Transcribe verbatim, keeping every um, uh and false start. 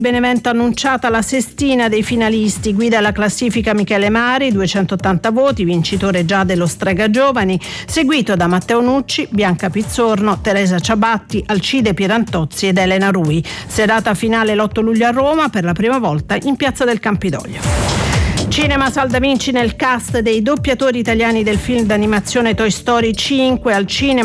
Benevento annunciata la sestina dei finalisti, guida la classifica Michele Mari, duecentottanta voti, vincitore già dello Strega Giovani, seguito da Matteo Nucci, Bianca Pizzorno, Teresa Ciabatti, Alcide Pierantozzi ed Elena Rui. Serata finale l'otto luglio a Roma, per la prima volta in Piazza del Campidoglio. Cinema Salda Vinci nel cast dei doppiatori italiani del film d'animazione Toy Story cinque al cinema.